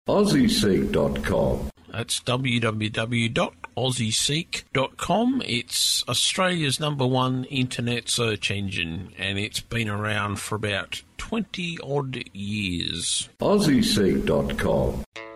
AussieSeek.com. That's www.aussieseek.com. It's Australia's #1 internet search engine, and it's been around for about 20-odd years. AussieSeek.com.